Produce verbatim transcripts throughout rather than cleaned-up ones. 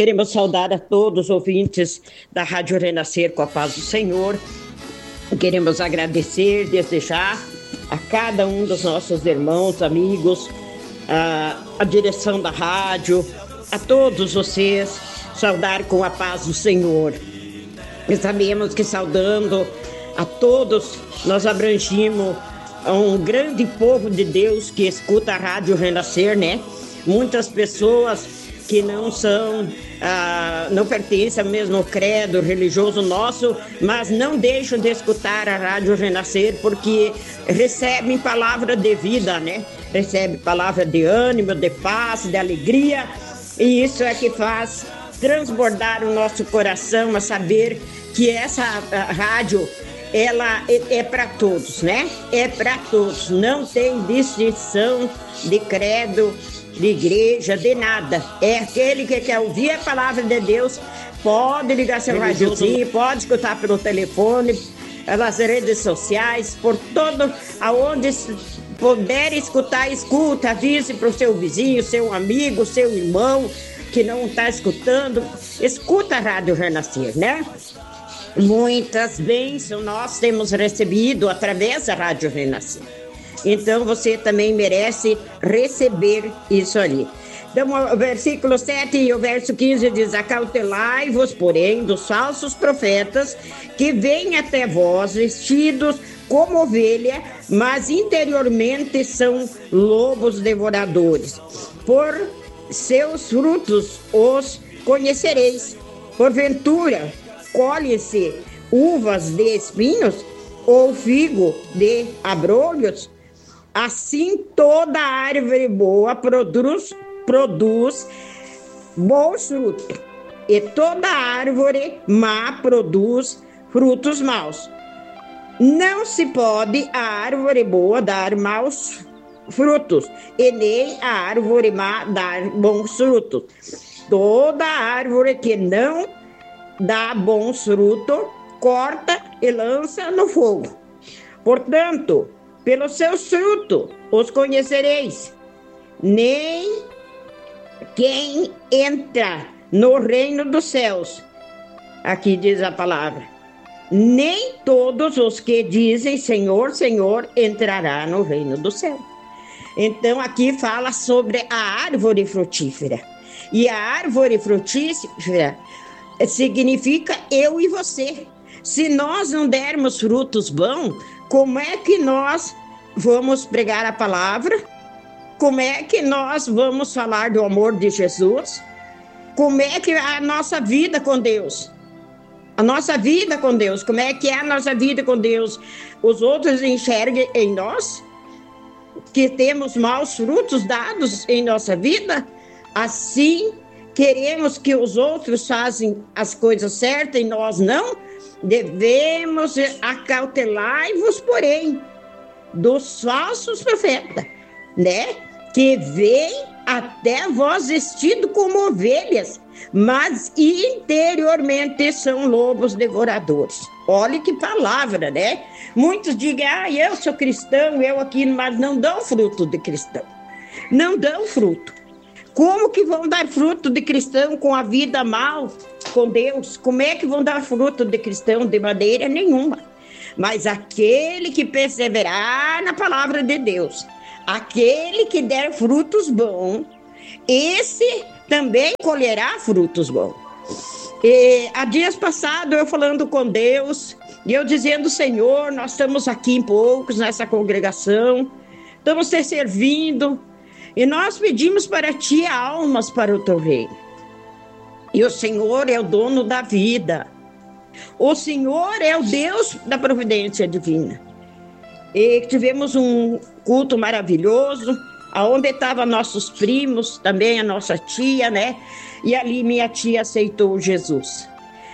Queremos saudar a todos os ouvintes da Rádio Renascer com a paz do Senhor. Queremos agradecer, desejar a cada um dos nossos irmãos, amigos, a, a direção da rádio, a todos vocês, saudar com a paz do Senhor. E sabemos que saudando a todos, nós abrangimos um grande povo de Deus que escuta a Rádio Renascer, né? Muitas pessoas que não são, ah, não pertencem ao mesmo credo religioso nosso, mas não deixam de escutar a Rádio Renascer porque recebem palavra de vida, né? Recebem palavra de ânimo, de paz, de alegria, e isso é que faz transbordar o nosso coração a saber que essa rádio, ela é, é para todos, né? É para todos, não tem distinção de credo, de igreja, de nada. É aquele que quer ouvir a palavra de Deus, pode ligar seu radiozinho, pode escutar pelo telefone, pelas redes sociais, por todo, aonde puder escutar, escuta, avise para o seu vizinho, seu amigo, seu irmão que não está escutando, escuta a Rádio Renascer, né? Muitas bênçãos nós temos recebido através da Rádio Renascer. Então você também merece receber isso ali. Então o versículo sete e o verso quinze diz: acautelai-vos, porém, dos falsos profetas que vêm até vós vestidos como ovelha, mas interiormente são lobos devoradores. Por seus frutos os conhecereis. Porventura, colhe-se uvas de espinhos ou figo de abrolhos? Assim toda árvore boa produz, produz bons frutos, e toda árvore má produz frutos maus. Não se pode a árvore boa dar maus frutos, e nem a árvore má dar bons frutos. Toda árvore que não dá bons frutos, corta e lança no fogo. Portanto, pelos seus frutos os conhecereis. Nem quem entra no reino dos céus, aqui diz a palavra, nem todos os que dizem Senhor, Senhor, entrará no reino do céu. Então aqui fala sobre a árvore frutífera. E a árvore frutífera significa eu e você. Se nós não dermos frutos bons, como é que nós vamos pregar a palavra? Como é que nós vamos falar do amor de Jesus? Como é que é a nossa vida com Deus? A nossa vida com Deus, como é que é a nossa vida com Deus? Os outros enxergam em nós que temos maus frutos dados em nossa vida? Assim, queremos que os outros façam as coisas certas e nós não? Devemos acautelai-vos, porém, dos falsos profetas, né? Que vêm até vós vestidos como ovelhas, mas interiormente são lobos devoradores. Olha que palavra, né? Muitos digam, ah, eu sou cristão, eu aquilo, mas não dão fruto de cristão. Não dão fruto. Como que vão dar fruto de cristão com a vida mal com Deus? Como é que vão dar fruto de cristão? De maneira nenhuma. Mas aquele que perseverar na palavra de Deus, aquele que der frutos bons, esse também colherá frutos bons. E, há dias passados eu falando com Deus, e eu dizendo, Senhor, nós estamos aqui em poucos nessa congregação, estamos te servindo, e nós pedimos para ti almas para o teu reino. E o Senhor é o dono da vida. O Senhor é o Deus da providência divina. E tivemos um culto maravilhoso, onde estavam nossos primos, também a nossa tia, né? E ali minha tia aceitou Jesus.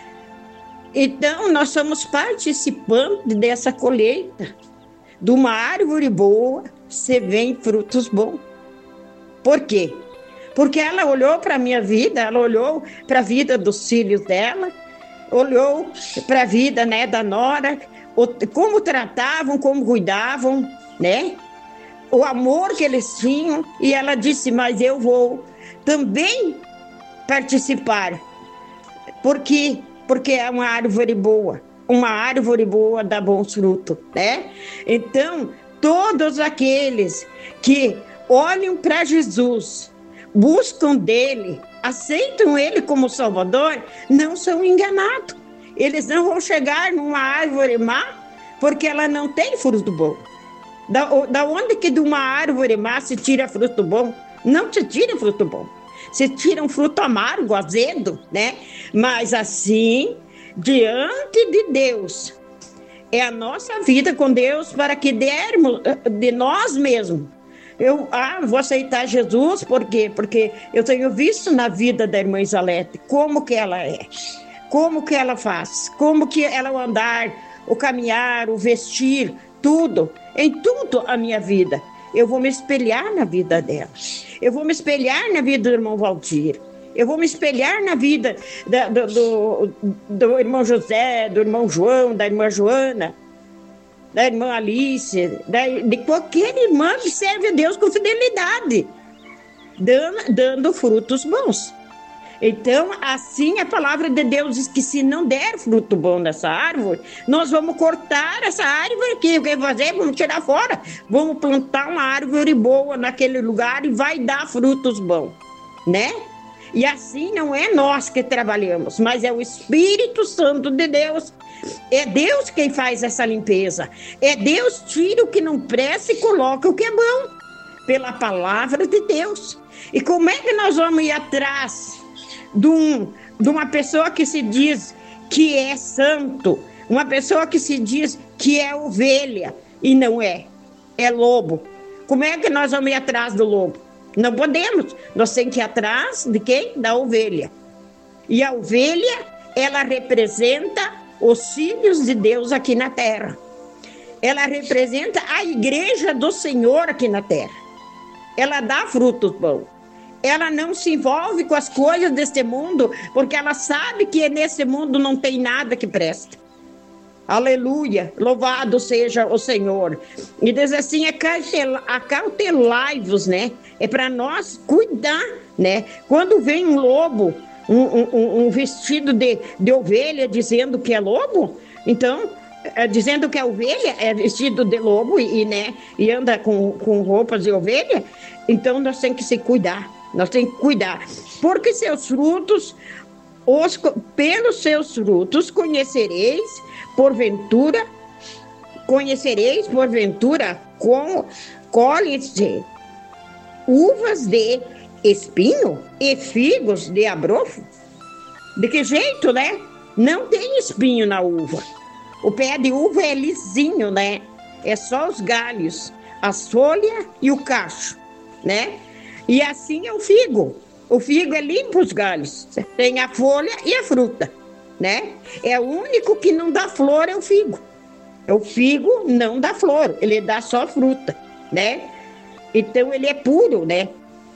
Então, nós somos participantes dessa colheita. De uma árvore boa, se vem frutos bons. Por quê? Porque ela olhou para a minha vida, ela olhou para a vida dos filhos dela, olhou para a vida, né, da nora, como tratavam, como cuidavam, né? O amor que eles tinham, e ela disse, mas eu vou também participar. Por quê? Porque é uma árvore boa. Uma árvore boa dá bons frutos, né? Então, todos aqueles que olham para Jesus, buscam dele, aceitam ele como Salvador, não são enganados. Eles não vão chegar numa árvore má, porque ela não tem fruto bom. Da, da onde que de uma árvore má se tira fruto bom? Não se tira fruto bom. Se tira um fruto amargo, azedo, né? Mas assim, diante de Deus, é a nossa vida com Deus para que dermos de nós mesmos. Eu ah, vou aceitar Jesus, por quê? Porque eu tenho visto na vida da irmã Isalete como que ela é, como que ela faz, como que ela o andar, o caminhar, o vestir, tudo, em tudo a minha vida. Eu vou me espelhar na vida dela. Eu vou me espelhar na vida do irmão Valdir. Eu vou me espelhar na vida da, do, do, do irmão José, do irmão João, da irmã Joana, da irmã Alice, da, de qualquer irmã que serve a Deus com fidelidade, dando, dando frutos bons. Então, assim a palavra de Deus diz que se não der fruto bom nessa árvore, nós vamos cortar essa árvore aqui, o que fazer? Vamos tirar fora, vamos plantar uma árvore boa naquele lugar e vai dar frutos bons, né? E assim não é nós que trabalhamos, mas é o Espírito Santo de Deus. É Deus quem faz essa limpeza. É Deus tira o que não presta e coloca o que é bom, pela palavra de Deus. E como é que nós vamos ir atrás de, um, de uma pessoa que se diz que é santo, uma pessoa que se diz que é ovelha e não é, é lobo? Como é que nós vamos ir atrás do lobo? Não podemos, nós temos que ir atrás de quem? Da ovelha. E a ovelha, ela representa os filhos de Deus aqui na terra. Ela representa a igreja do Senhor aqui na terra. Ela dá frutos bons. Ela não se envolve com as coisas deste mundo, porque ela sabe que nesse mundo não tem nada que presta. Aleluia, louvado seja o Senhor. E diz assim, acautelai-vos, né? É para nós cuidar, né? Quando vem um lobo, um, um, um vestido de, de ovelha dizendo que é lobo, então, é, dizendo que é ovelha, é vestido de lobo e, né, e anda com, com roupas de ovelha, então nós temos que se cuidar, nós temos que cuidar. Porque seus frutos, os, pelos seus frutos conhecereis, porventura, conhecereis, porventura, com colhe-se uvas de espinho e figos de abrofo? De que jeito, né? Não tem espinho na uva. O pé de uva é lisinho, né? É só os galhos, as folhas e o cacho, né? E assim é o figo. O figo é limpo os galhos. Tem a folha e a fruta, né? É o único que não dá flor, é o figo. O figo não dá flor, ele dá só fruta, né? Então ele é puro, né?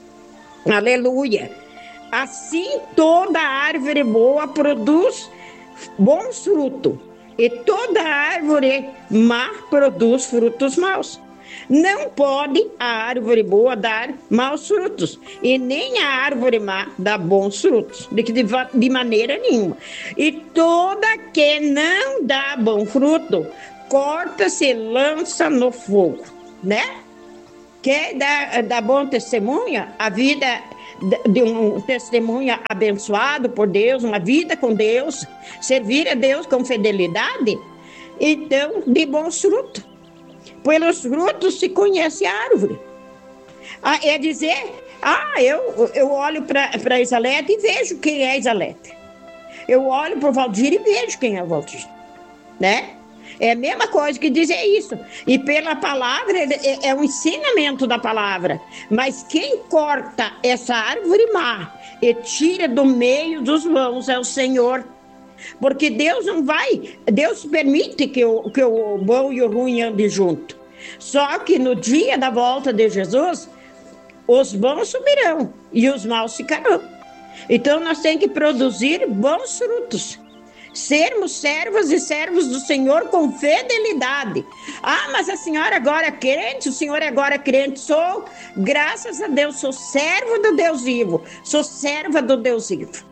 Aleluia. Assim toda árvore boa produz bons frutos, e toda árvore má produz frutos maus. Não pode a árvore boa dar maus frutos, e nem a árvore má dar bons frutos, de, de, de maneira nenhuma. E toda que não dá bom fruto, corta-se e lança no fogo, né? Quer dar, dar bom testemunho, a vida de um testemunho abençoado por Deus, uma vida com Deus, servir a Deus com fidelidade, então, de bons frutos. Pelos frutos se conhece a árvore. Ah, é dizer, ah, eu, eu olho para Isalete e vejo quem é Isalete. Eu olho para o Valdir e vejo quem é o Valdir, né? É a mesma coisa que dizer isso. E pela palavra, é, é um ensinamento da palavra. Mas quem corta essa árvore má e tira do meio dos vãos é o Senhor. Porque Deus não vai, Deus permite que o, que o bom e o ruim andem junto. Só que no dia da volta de Jesus, os bons subirão e os maus ficarão. Então nós temos que produzir bons frutos. sermos servas e servos do Senhor com fidelidade. Ah, mas a senhora agora é crente, o senhor agora é crente. Sou, graças a Deus, sou servo do Deus vivo, sou serva do Deus vivo.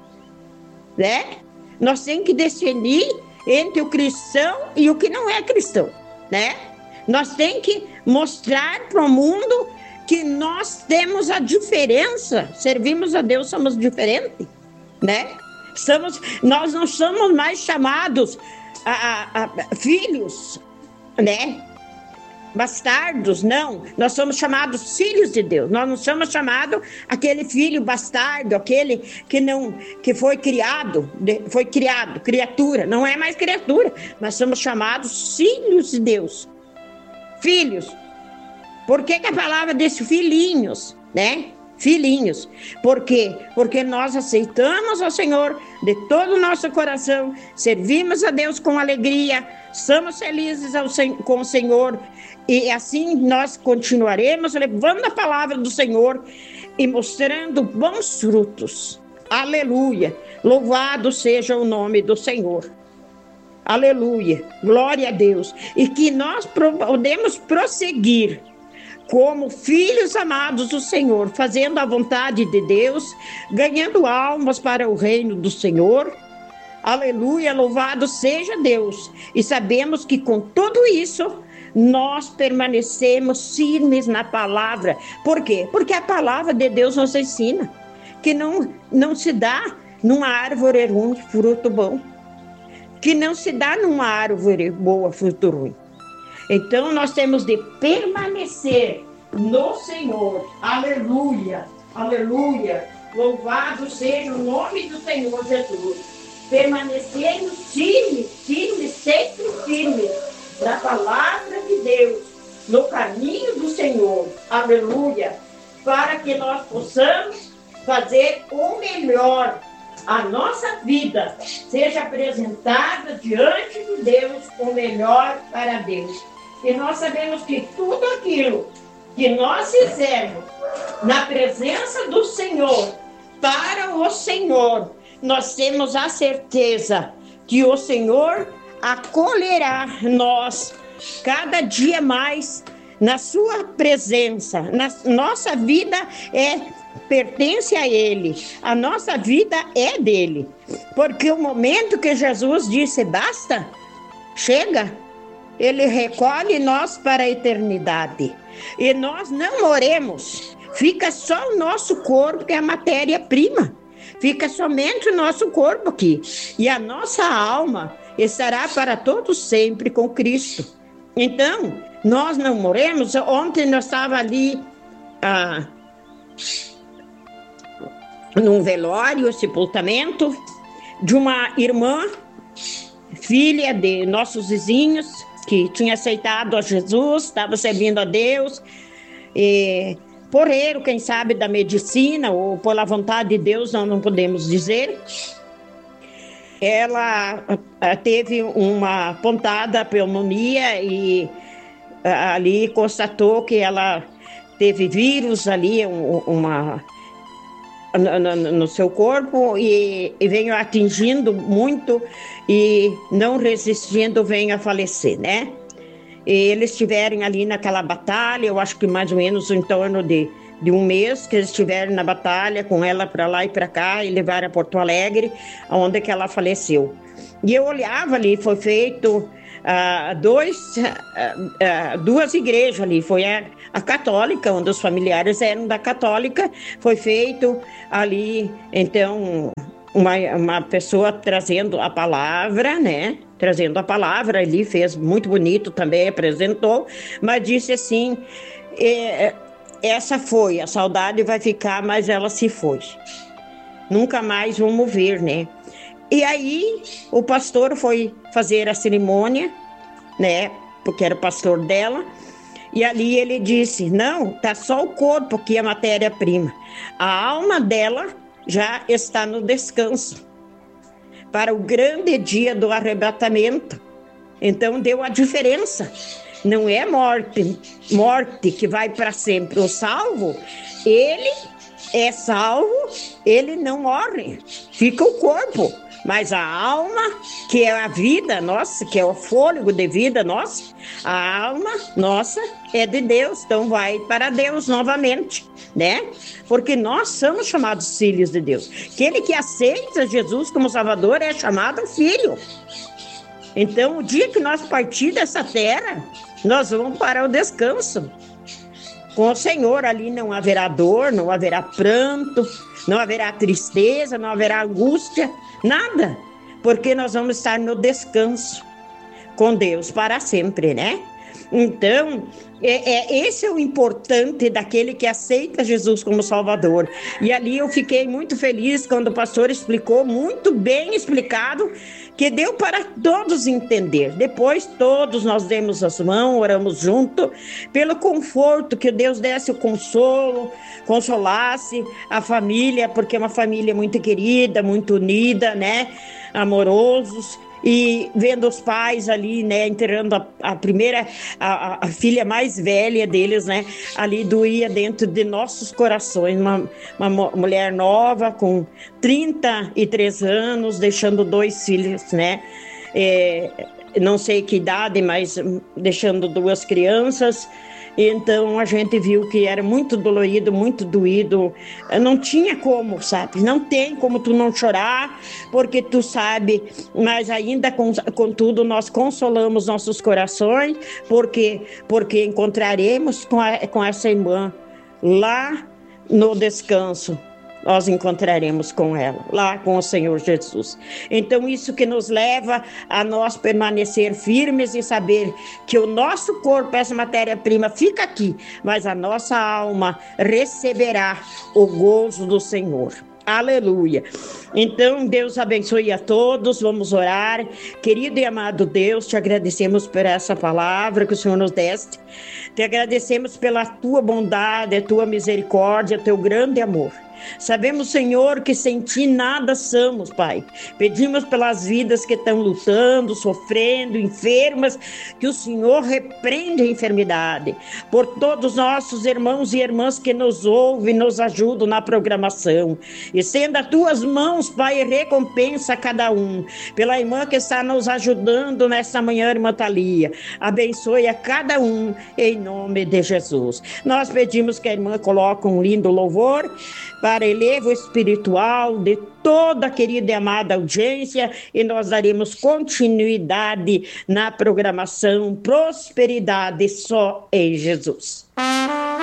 Né? Nós temos que discernir entre o cristão e o que não é cristão, né? Nós temos que mostrar para o mundo que nós temos a diferença, servimos a Deus, somos diferentes, né? Somos, nós não somos mais chamados a, a, a filhos, né? Bastardos, não. Nós somos chamados filhos de Deus. Nós não somos chamados aquele filho bastardo, aquele que não, que foi criado, foi criado, criatura. Não é mais criatura, mas somos chamados filhos de Deus. Filhos. Por que que a palavra diz filhinhos, né? Filhinhos. Por quê? Porque nós aceitamos ao Senhor de todo o nosso coração, servimos a Deus com alegria, somos felizes ao, com o Senhor, e assim nós continuaremos levando a palavra do Senhor e mostrando bons frutos. Aleluia! Louvado seja o nome do Senhor. Aleluia! Glória a Deus! E que nós podemos prosseguir como filhos amados do Senhor, fazendo a vontade de Deus, ganhando almas para o reino do Senhor. Aleluia, louvado seja Deus. E sabemos que com tudo isso, nós permanecemos firmes na palavra. Por quê? Porque a palavra de Deus nos ensina que não, não se dá numa árvore ruim fruto bom, que não se dá numa árvore boa fruto ruim. Então, nós temos de permanecer no Senhor. Aleluia, aleluia. Louvado seja o nome do Senhor Jesus. Permanecermos firmes, firmes, sempre firmes, na palavra de Deus, no caminho do Senhor. Aleluia. Para que nós possamos fazer o melhor. A nossa vida seja apresentada diante de Deus, o melhor para Deus. E nós sabemos que tudo aquilo que nós fizermos na presença do Senhor, para o Senhor, nós temos a certeza que o Senhor acolherá nós cada dia mais na sua presença. Na nossa vida é pertence a Ele, a nossa vida é dele, porque o momento que Jesus disse basta, chega, Ele recolhe nós para a eternidade. E nós não morremos. Fica só o nosso corpo, que é a matéria-prima. Fica somente o nosso corpo aqui. E a nossa alma estará para todos sempre com Cristo. Então, nós não morremos. Ontem nós estávamos ali ah, num velório, sepultamento de uma irmã, filha de nossos vizinhos, que tinha aceitado a Jesus, estava servindo a Deus, e por erro, quem sabe, da medicina, ou pela vontade de Deus, nós não podemos dizer, ela teve uma pontada pneumonia e ali constatou que ela teve vírus ali, uma... No, no seu corpo e, e veio atingindo muito e não resistindo veio a falecer, né? E eles estiveram ali naquela batalha, eu acho que mais ou menos em torno de, de um mês que eles estiveram na batalha com ela para lá e para cá e levaram a Porto Alegre, onde que ela faleceu. E eu olhava ali, foi feito uh, dois, uh, uh, duas igrejas ali, foi a, a católica, onde os familiares eram da católica, foi feito ali, então, uma, uma pessoa trazendo a palavra, né? Trazendo a palavra, ele fez muito bonito também, apresentou, mas disse assim, é, essa foi, a saudade vai ficar, mas ela se foi. Nunca mais vamos ver, né? E aí, o pastor foi fazer a cerimônia, né? Porque era o pastor dela. E ali ele disse, não, tá só o corpo que é matéria-prima. A alma dela já está no descanso para o grande dia do arrebatamento. Então, deu a diferença. Não é morte, morte que vai para sempre. O salvo, ele é salvo, ele não morre. Fica o corpo. Mas a alma, que é a vida nossa, que é o fôlego de vida nossa, a alma nossa é de Deus, então vai para Deus novamente, né? Porque nós somos chamados filhos de Deus. Aquele que aceita Jesus como Salvador é chamado filho. Então, o dia que nós partir dessa terra, nós vamos para o descanso. Com o Senhor ali não haverá dor, não haverá pranto, não haverá tristeza, não haverá angústia, nada. Porque nós vamos estar no descanso com Deus para sempre, né? Então, é, é, esse é o importante daquele que aceita Jesus como Salvador. E ali eu fiquei muito feliz quando o pastor explicou, muito bem explicado, que deu para todos entender. Depois todos nós demos as mãos, oramos junto, pelo conforto, que Deus desse o consolo, consolasse a família, porque é uma família muito querida, muito unida, né? Amorosos. E vendo os pais ali, né, enterrando a, a primeira, a, a filha mais velha deles, né, ali doía dentro de nossos corações, uma, uma mulher nova com trinta e três anos, deixando dois filhos, né, é, não sei que idade, mas deixando duas crianças. Então a gente viu que era muito dolorido, muito doído, não tinha como, sabe? Não tem como tu não chorar, porque tu sabe, mas ainda com, contudo nós consolamos nossos corações, porque, porque encontraremos com, a, com essa irmã lá no descanso. Nós encontraremos com ela, lá com o Senhor Jesus. Então, isso que nos leva a nós permanecer firmes e saber que o nosso corpo, essa matéria-prima, fica aqui, mas a nossa alma receberá o gozo do Senhor. Aleluia. Então, Deus abençoe a todos, vamos orar. Querido e amado Deus, te agradecemos por essa palavra que o Senhor nos deste. Te agradecemos pela tua bondade, a tua misericórdia, teu grande amor. Sabemos, Senhor, que sem ti nada somos, Pai. Pedimos pelas vidas que estão lutando, sofrendo, enfermas, que o Senhor repreende a enfermidade. Por todos os nossos irmãos e irmãs que nos ouvem, nos ajudam na programação. Estenda as tuas mãos, Pai, e recompensa cada um. Pela irmã que está nos ajudando nessa manhã, irmã Thalia. Abençoe a cada um, em nome de Jesus. Nós pedimos que a irmã coloque um lindo louvor para elevo espiritual de toda a querida e amada audiência, e nós daremos continuidade na programação Prosperidade só em Jesus.